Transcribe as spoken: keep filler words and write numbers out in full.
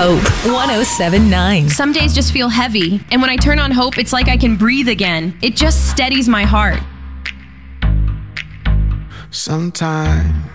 Hope one oh seven point nine. Some days just feel heavy, and when I turn on Hope, it's like I can breathe again. It just steadies my heart. Sometimes